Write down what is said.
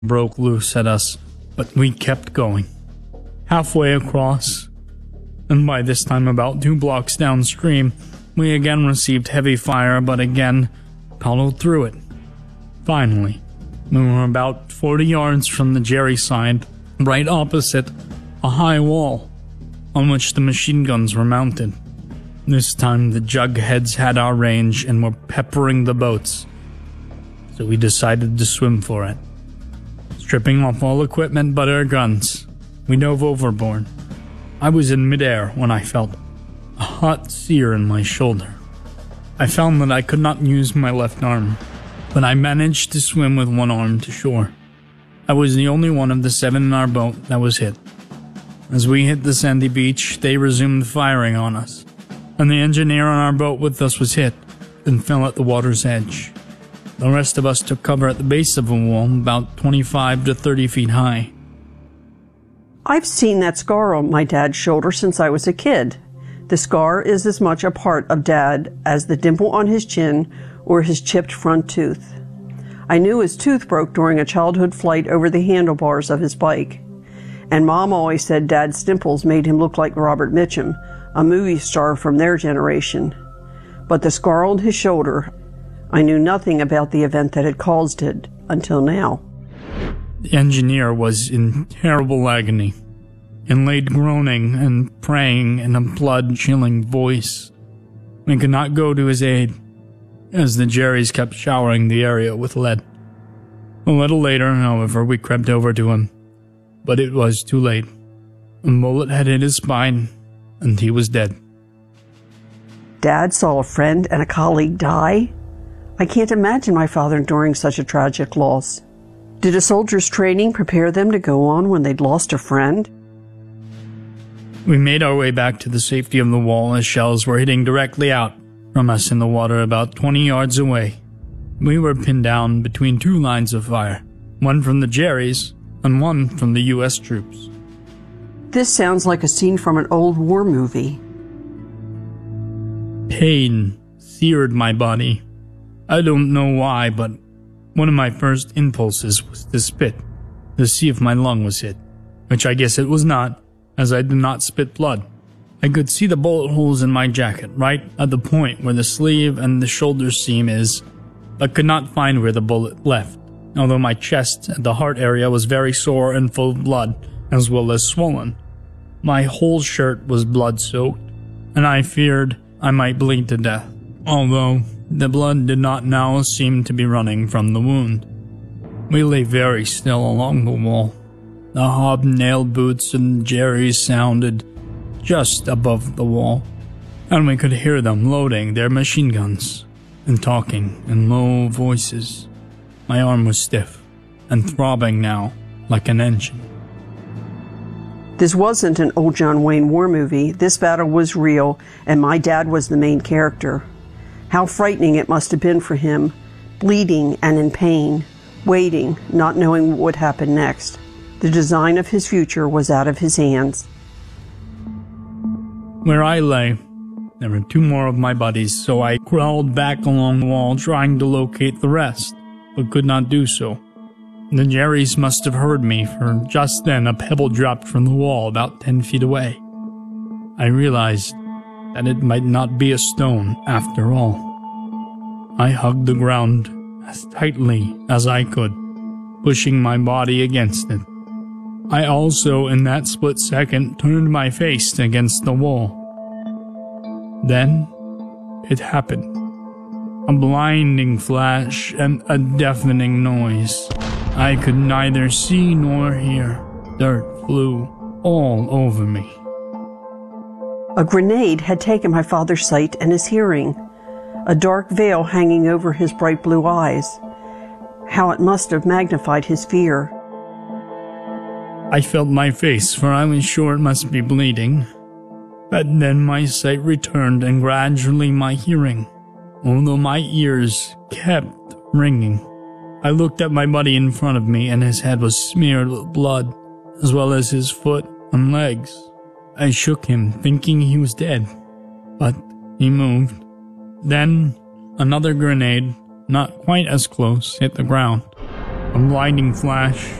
broke loose at us, but we kept going. Halfway across, and by this time about 2 blocks downstream, we again received heavy fire, but again paddled through it. Finally, we were about 40 yards from the Jerry side, right opposite a high wall on which the machine guns were mounted. This time the jugheads had our range and were peppering the boats, so we decided to swim for it. Stripping off all equipment but our guns, we dove overboard. I was in midair when I felt a hot sear in my shoulder. I found that I could not use my left arm, but I managed to swim with one arm to shore. I was the only one of the 7 in our boat that was hit. As we hit the sandy beach, they resumed firing on us, and the engineer on our boat with us was hit and fell at the water's edge. The rest of us took cover at the base of a wall about 25 to 30 feet high. I've seen that scar on my dad's shoulder since I was a kid. The scar is as much a part of Dad as the dimple on his chin or his chipped front tooth. I knew his tooth broke during a childhood flight over the handlebars of his bike. And Mom always said Dad's dimples made him look like Robert Mitchum, a movie star from their generation. But the scar on his shoulder, I knew nothing about the event that had caused it until now. The engineer was in terrible agony, and laid groaning and praying in a blood-chilling voice. We could not go to his aid, as the Jerrys kept showering the area with lead. A little later, however, we crept over to him, but it was too late. A bullet had hit his spine, and he was dead. Dad saw a friend and a colleague die? I can't imagine my father enduring such a tragic loss. Did a soldier's training prepare them to go on when they'd lost a friend? We made our way back to the safety of the wall as shells were hitting directly out from us in the water about 20 yards away. We were pinned down between 2 lines of fire, one from the Jerrys and one from the U.S. troops. This sounds like a scene from an old war movie. Pain seared my body. I don't know why, but one of my first impulses was to spit, to see if my lung was hit, which I guess it was not, as I did not spit blood. I could see the bullet holes in my jacket, right at the point where the sleeve and the shoulder seam is, but could not find where the bullet left, although my chest and the heart area was very sore and full of blood, as well as swollen. My whole shirt was blood-soaked, and I feared I might bleed to death, although the blood did not now seem to be running from the wound. We lay very still along the wall. The hobnail boots and Jerrys sounded just above the wall, and we could hear them loading their machine guns and talking in low voices. My arm was stiff and throbbing now like an engine. This wasn't an old John Wayne war movie. This battle was real, and my dad was the main character. How frightening it must have been for him, bleeding and in pain, waiting, not knowing what would happen next. The design of his future was out of his hands. Where I lay, there were 2 more of my buddies, so I crawled back along the wall trying to locate the rest, but could not do so. The Jerrys must have heard me, for just then a pebble dropped from the wall about 10 feet away. I realized that it might not be a stone after all. I hugged the ground as tightly as I could, pushing my body against it. I also, in that split second, turned my face against the wall. Then, it happened. A blinding flash and a deafening noise. I could neither see nor hear. Dirt flew all over me. A grenade had taken my father's sight and his hearing, a dark veil hanging over his bright blue eyes. How it must have magnified his fear. I felt my face, for I was sure it must be bleeding. But then my sight returned and gradually my hearing, although my ears kept ringing. I looked at my buddy in front of me, and his head was smeared with blood, as well as his foot and legs. I shook him, thinking he was dead, but he moved. Then another grenade, not quite as close, hit the ground. A blinding flash